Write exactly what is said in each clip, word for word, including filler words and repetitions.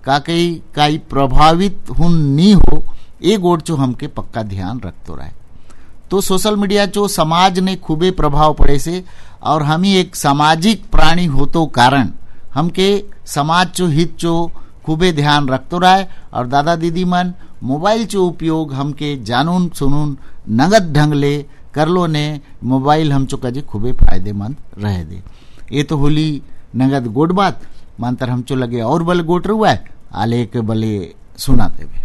काकई काई प्रभावित हुन नी हो, ये गोट जो हमके पक्का ध्यान रखतो रहे। तो सोशल मीडिया जो समाज ने खूबे प्रभाव पड़े से, और हम ही एक सामाजिक प्राणी होतो कारण हमके समाज चो हित चो खूबे ध्यान रखतो रहे। और दादा दीदी मन मोबाइल चो उपयोग हमके जानून सुनून नगद ढंग ले कर लो ने मोबाइल हम चो कजे खूबे फायदेमंद रहे दे। ये तो होली नगद गोट बात, मानतर हम चो लगे और बल गोट रुआ है, आले के बले सुना देवे।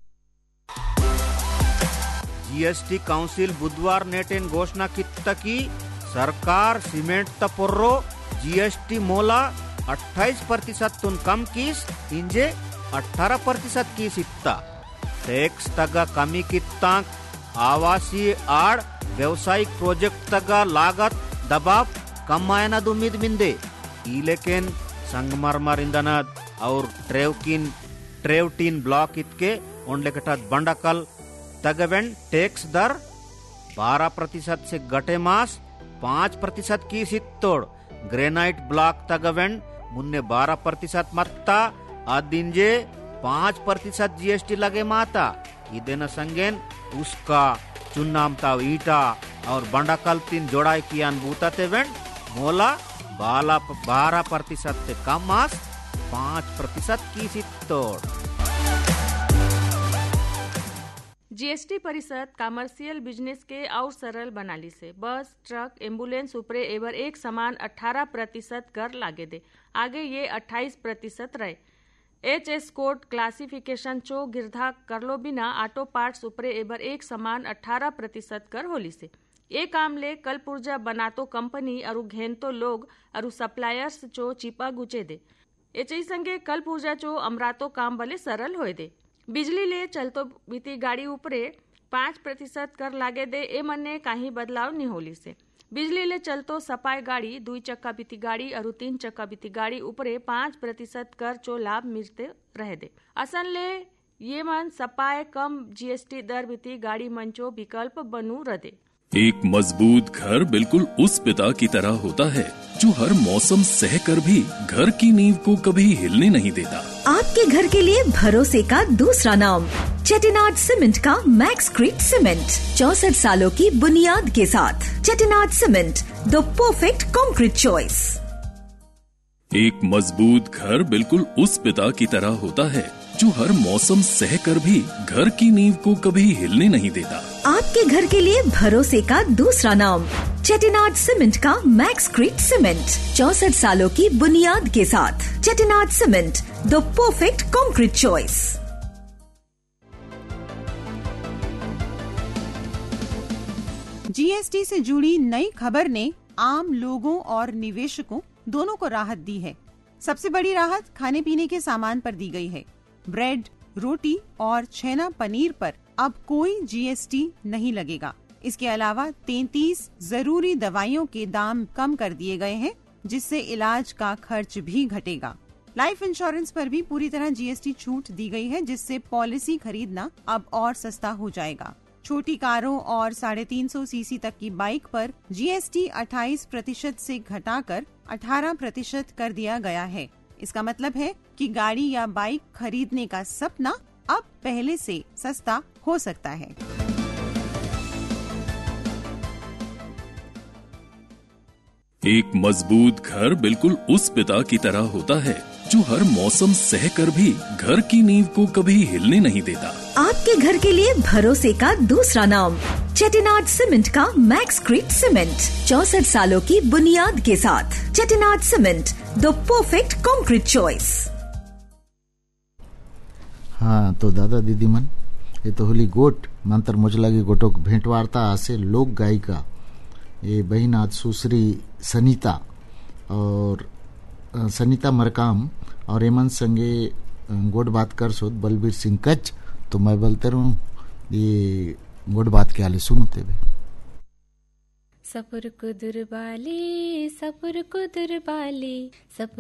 जीएसटी काउंसिल बुधवार नेटेन घोषणा कित्ता की सरकार सीमेंट तपोर्रो जीएसटी मोला अट्ठाईस प्रतिशत तुन कम कीस इंजे अठारह प्रतिशत कीस इत्ता टैक्स तगा कमी कित्ता आवासीय आड़ व्यावसायिक प्रोजेक्ट तगा लागत दबाव कम आयना उम्मीद मिंदे ई लेकिन संगमरमर इंधनद और ट्रेवकिन ट्रेवटीन ब्लॉक इतके ओंडलेकटद बंडकल तगवेन टैक्स दर बारह प्रतिशत से घटे मास पाँच प्रतिशत की सित्तोड़ ग्रेनाइट ब्लॉक तगवेन मुन्ने बारह प्रतिशत मत्ता आदिंजे पाँच प्रतिशत जीएसटी लगे माता इदेन संगेन उसका चुन्नामता ईटा और बंडकल तीन जोड़ाई की अनुभूता तेवेन मोला बाला बारह प्रतिशत से कम मास पाँच प्रतिशत की सित्तोड़। जीएसटी परिषद कमर्शियल बिजनेस के और सरल बनाली से बस ट्रक एम्बुलेंस ऊपरे एवर एक समान अठारह प्रतिशत कर लागे दे, आगे ये अट्ठाईस प्रतिशत रहे। एच एस कोड क्लासिफिकेशन चो गिरधा करलो बिना ऑटो पार्ट्स ऊपरे एवर एक समान अठारह प्रतिशत कर होली से ये काम ले कल पुर्जा बनातो कंपनी और घेनतो लोग और सप्लायर्स चो चिपा गुचे दे। एचई संगे कल पुर्जा चो अमरातो काम बले सरल होए दे। बिजली ले चलतो बीती गाड़ी ऊपरे पाँच प्रतिशत कर लागे दे, ए मन्ने काही बदलाव नहीं होली से। बिजली ले चलतो सफाई गाड़ी दुई चक्का बीती गाड़ी और तीन चक्का बीती गाड़ी ऊपरे पाँच प्रतिशत कर चो लाभ मिलते रहे दे। असन ले ये मन सफाई कम जीएसटी दर बीती गाड़ी मंचो विकल्प बनू रदे। एक मजबूत घर बिल्कुल उस पिता की तरह होता है जो हर मौसम सह कर भी घर की नींव को कभी हिलने नहीं देता। आपके घर के लिए भरोसे का दूसरा नाम चेटिनाड सीमेंट का मैक्सक्रीट सीमेंट, चौसठ सालों की बुनियाद के साथ। Chettinad cement, the perfect concrete choice. एक मजबूत घर बिल्कुल उस पिता की तरह होता है जो हर मौसम सह कर भी घर की नींव को कभी हिलने नहीं देता। आपके घर के लिए भरोसे का दूसरा नाम चेटिनाड सीमेंट का मैक्सक्रीट सीमेंट, चौसठ सालों की बुनियाद के साथ। Chettinad cement, the perfect concrete choice. GST से जुड़ी नई खबर ने आम लोगों और निवेशकों दोनों को राहत दी है। सबसे बड़ी राहत खाने पीने के सामान पर दी गई है। ब्रेड, रोटी और छेना पनीर पर अब कोई जीएसटी नहीं लगेगा। इसके अलावा तैंतीस जरूरी दवाइयों के दाम कम कर दिए गए हैं, जिससे इलाज का खर्च भी घटेगा। लाइफ इंश्योरेंस पर भी पूरी तरह जीएसटी छूट दी गई है, जिससे पॉलिसी खरीदना अब और सस्ता हो जाएगा। छोटी कारों और साढ़े तीन सौ सीसी तक की बाइक पर जीएसटी अट्ठाईस प्रतिशत से घटाकर अठारह प्रतिशत कर दिया गया है। इसका मतलब है कि गाड़ी या बाइक खरीदने का सपना अब पहले से सस्ता हो सकता है। एक मजबूत घर बिल्कुल उस पिता की तरह होता है जो हर मौसम सह कर भी घर की नींव को कभी हिलने नहीं देता। आपके घर के लिए भरोसे का दूसरा नाम चेटिनाड सीमेंट का मैक्सक्रीट सीमेंट, चौसठ सालों की बुनियाद के साथ। Chettinad cement, the perfect concrete choice. हाँ तो दादा दीदी मन, ये तो होली गोट मंत्र मुझलागी गोटोक भेंट वार्ता आसे लोक गायिका ये बहन आज सुश्री सनीता और सनीता मरकाम और एमन संगे गोट बात कर सोत बलबीर सिंह कच्छ। तो मैं बोलते रहूँ ये गोट बात के आले सुनते हुए। सपुर कुदुर बाली सपुर कुदुर बाली सपुर